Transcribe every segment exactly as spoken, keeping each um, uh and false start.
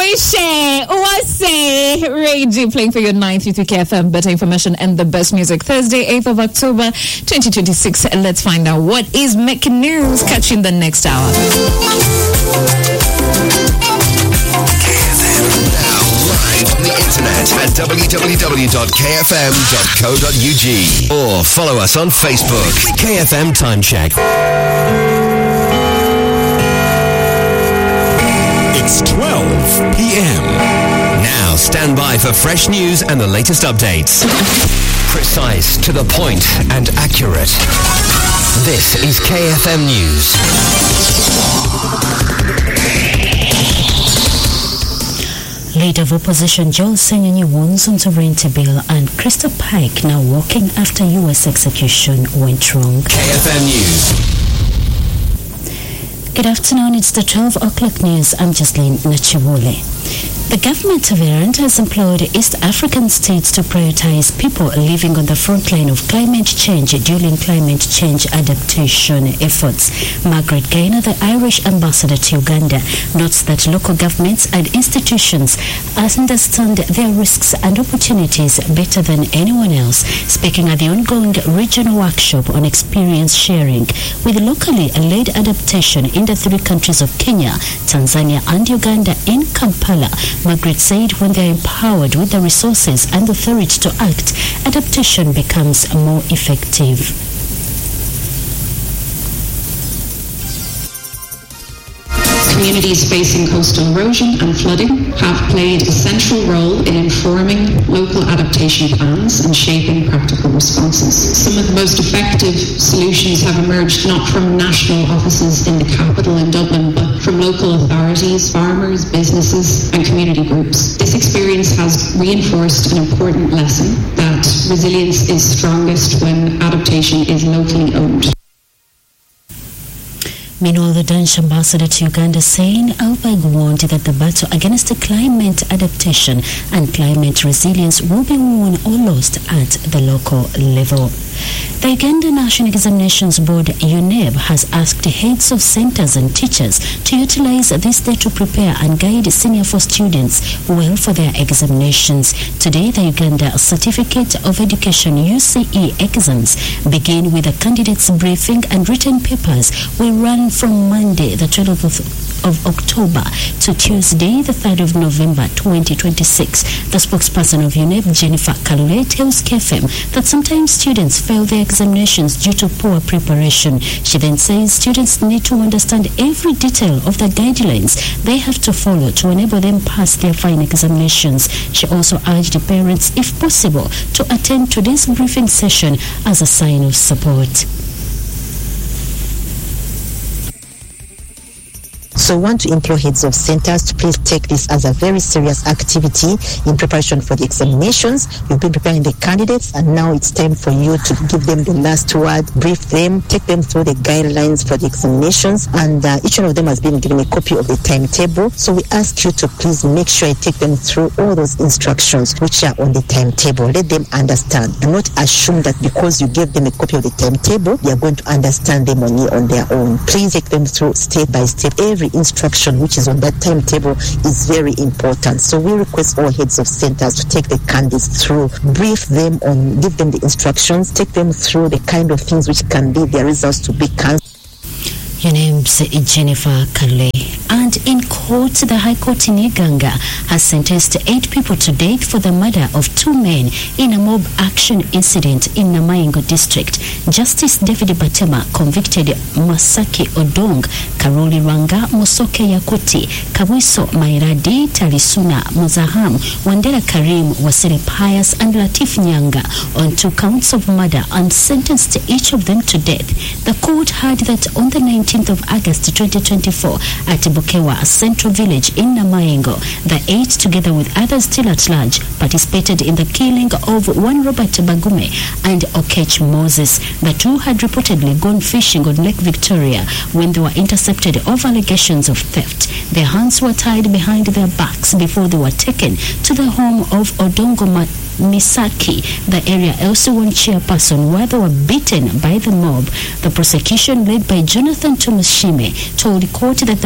Oishe, Uwase, Ray G playing for your nine fifty K F M. Better information and the best music. Thursday, eighth of October, twenty twenty-six. Let's find out what is making news. Catch you in the next hour. On the internet at w w w dot k f m dot co dot u g or follow us on Facebook. K F M Time Check. It's twelve p.m. Now stand by for fresh news and the latest updates. Precise, to the point and accurate. This is K F M News. Leader of Opposition Joel Senyonyi warns on sovereignty bill, and Crystal Pike now walking after U S execution went wrong. K F M News. Good afternoon, it's the twelve o'clock news. I'm Jocelyn Nachiwole. The government of Iran has implored East African states to prioritize people living on the front line of climate change during climate change adaptation efforts. Margaret Gaynor, the Irish ambassador to Uganda, notes that local governments and institutions understand their risks and opportunities better than anyone else, speaking at the ongoing regional workshop on experience sharing with locally led adaptation in the three countries of Kenya, Tanzania and Uganda in Kampala. Margaret said when they are empowered with the resources and authority to act, adaptation becomes more effective. Communities facing coastal erosion and flooding have played a central role in informing local adaptation plans and shaping practical responses. Some of the most effective solutions have emerged not from national offices in the capital in Dublin, but from local authorities, farmers, businesses and community groups. This experience has reinforced an important lesson that resilience is strongest when adaptation is locally owned. Meanwhile, the Danish ambassador to Uganda saying Alberg warned that the battle against the climate adaptation and climate resilience will be won or lost at the local level. The Uganda National Examinations Board, U N E B, has asked heads of centers and teachers to utilize this day to prepare and guide senior four students well for their examinations. Today, the Uganda Certificate of Education U C E exams begin with a candidates briefing, and written papers will run from Monday, the twelfth of, of October to Tuesday, the third of November, twenty twenty-six. The spokesperson of U N E B, Jennifer Kalule, tells K F M that sometimes students fail their examinations due to poor preparation. She then says students need to understand every detail of the guidelines they have to follow to enable them pass their final examinations. She also urged parents, if possible, to attend today's briefing session as a sign of support. So I want to implore heads of centers to please take this as a very serious activity in preparation for the examinations. You've been preparing the candidates, and now it's time for you to give them the last word, brief them, take them through the guidelines for the examinations, and uh, each one of them has been given a copy of the timetable. So we ask you to please make sure you take them through all those instructions which are on the timetable. Let them understand, and not assume that because you gave them a copy of the timetable, they are going to understand them only on their own. Please take them through step by step. Every instruction which is on that timetable is very important. So we request all heads of centers to take the candidates through, brief them on, give them the instructions, take them through the kind of things which can lead their results to be cancelled. Your name's Jennifer Kalule. And in court, the High Court in Iganga has sentenced eight people to date for the murder of two men in a mob action incident in Namaingo district. Justice David Batema convicted Masaki Odong, Karoli Ranga, Musoke Yakuti, Kawiso Mairadi, Talisuna Muzaham, Wandera Karim, Wasiri Pius, and Latif Nyanga on two counts of murder and sentenced each of them to death. The court heard that on the nineteenth of August twenty twenty-four at Bukewa, a central village in Namaingo, the eight, together with others still at large, participated in the killing of one Robert Bagume and Okech Moses. The two had reportedly gone fishing on Lake Victoria when they were intercepted over allegations of theft. Their hands were tied behind their backs before they were taken to the home of Odongo Misaki, the area L C one chairperson, where they were beaten by the mob. The prosecution, led by Jonathan Thomas Shime, told the court that the victim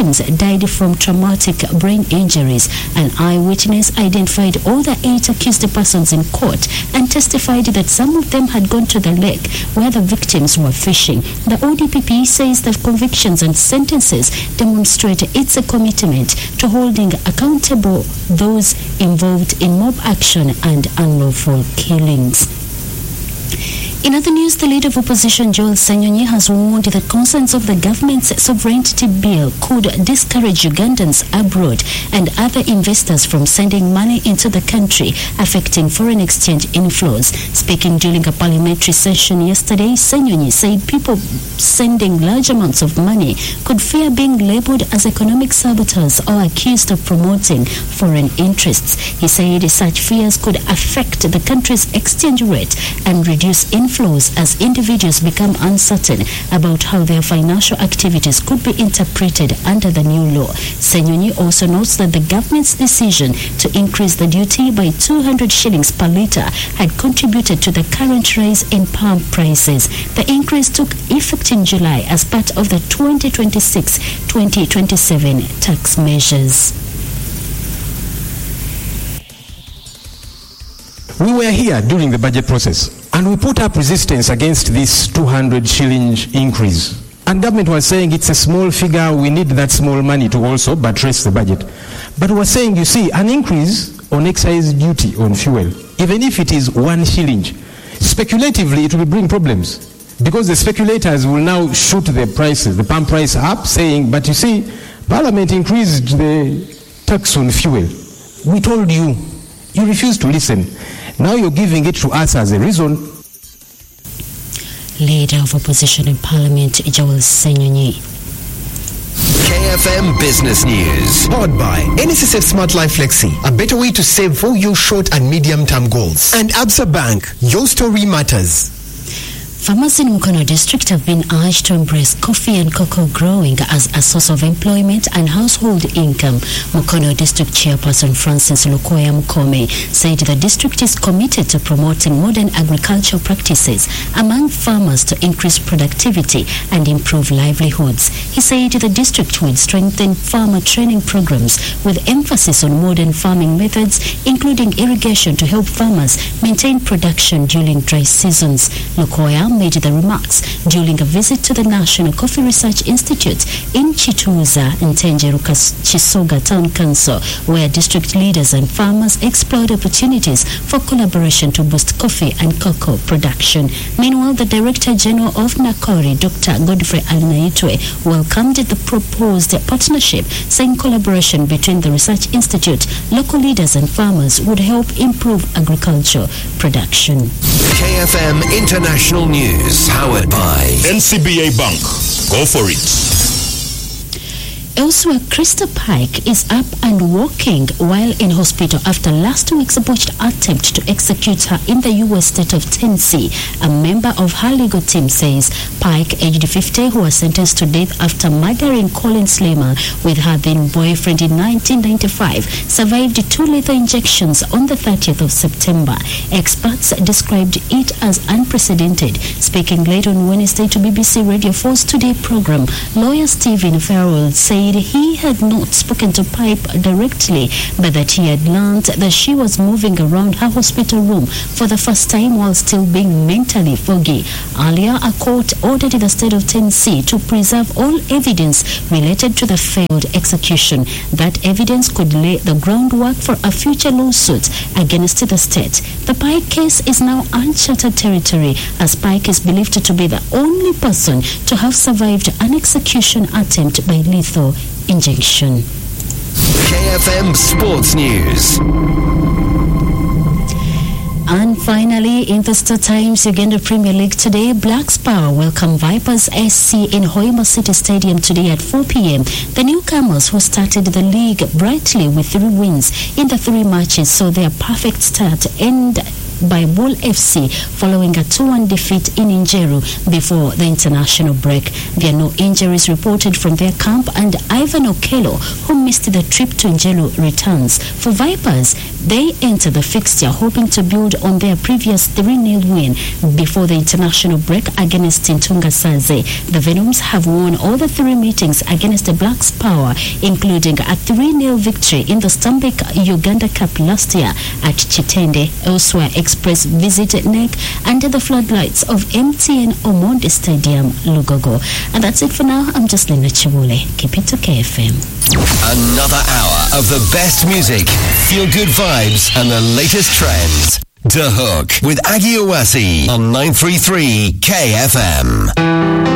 victims died from traumatic brain injuries. An eyewitness identified all the eight accused persons in court and testified that some of them had gone to the lake where the victims were fishing. The O D P P says that convictions and sentences demonstrate its commitment to holding accountable those involved in mob action and unlawful killings. In other news, the leader of opposition, Joel Ssenyonyi, has warned that concerns of the government's sovereignty bill could discourage Ugandans abroad and other investors from sending money into the country, affecting foreign exchange inflows. Speaking during a parliamentary session yesterday, Ssenyonyi said people sending large amounts of money could fear being labeled as economic saboteurs or accused of promoting foreign interests. He said such fears could affect the country's exchange rate and reduce inflows as individuals become uncertain about how their financial activities could be interpreted under the new law. Ssenyonyi also notes that the government's decision to increase the duty by two hundred shillings per litre had contributed to the current rise in palm prices. The increase took effect in July as part of the twenty twenty-six twenty twenty-seven tax measures. We were here during the budget process and we put up resistance against this two hundred shilling increase. And government was saying it's a small figure, we need that small money to also buttress the budget. But we're saying, you see, an increase on excise duty on fuel, even if it is one shilling, speculatively it will bring problems because the speculators will now shoot the prices, the palm price up, saying, but you see, Parliament increased the tax on fuel. We told you, you refused to listen. Now you're giving it to us as a reason. Leader of opposition in Parliament, Joel Ssenyonyi. K F M Business News. Powered by N S S F Smart Life Flexi, a better way to save for your short and medium-term goals. And Absa Bank, your story matters. Farmers in Mukono district have been urged to embrace coffee and cocoa growing as a source of employment and household income. Mukono district chairperson Francis Lukoya Mukome said the district is committed to promoting modern agricultural practices among farmers to increase productivity and improve livelihoods. He said the district would strengthen farmer training programs with emphasis on modern farming methods, including irrigation, to help farmers maintain production during dry seasons. Lukoya made the remarks during a visit to the National Coffee Research Institute in Chituza and Tenjeruka Chisoga Town Council, where district leaders and farmers explored opportunities for collaboration to boost coffee and cocoa production. Meanwhile, the Director General of Nakori, Doctor Godfrey Alnaitwe, welcomed the proposed partnership, saying collaboration between the Research Institute, local leaders and farmers would help improve agriculture production. K F M International News, powered by N C B A Bank. Go for it. Elsewhere, Krista Pike is up and walking while in hospital after last week's botched attempt to execute her in the U S state of Tennessee. A member of her legal team says Pike, aged fifty, who was sentenced to death after murdering Colin Slimer with her then boyfriend in nineteen ninety-five, survived two lethal injections on the thirtieth of September. Experts described it as unprecedented. Speaking late on Wednesday to B B C Radio four's Today program, lawyer Stephen Farrell said he had not spoken to Pipe directly, but that he had learned that she was moving around her hospital room for the first time while still being mentally foggy. Earlier, a court ordered the state of Tennessee to preserve all evidence related to the failed execution. That evidence could lay the groundwork for a future lawsuit against the state. The Pike case is now uncharted territory, as Pike is believed to be the only person to have survived an execution attempt by lethal injection. K F M Sports News. And finally, in the Star Times Uganda Premier League today, Black Spar welcome Vipers S C in Hoima City Stadium today at four p.m. The newcomers, who started the league brightly with three wins in the three matches, saw their perfect start and by Ball F C following a two one defeat in Injeru before the international break. There are no injuries reported from their camp, and Ivan Okello, who missed the trip to Injeru, returns. For Vipers, they enter the fixture hoping to build on their previous three nil win before the international break against Tintunga Saze. The Venoms have won all the three meetings against the Blacks Power, including a three nil victory in the Stambik Uganda Cup last year at Chitende. Elsewhere, Express visit N E C under the floodlights of M T N Omondi Stadium, Lugogo. And that's it for now. I'm just Lena Chiwule. Keep it to K F M. Another hour of the best music, feel-good vibes, and the latest trends. The Hook with Aggie Owasi on nine three three K F M.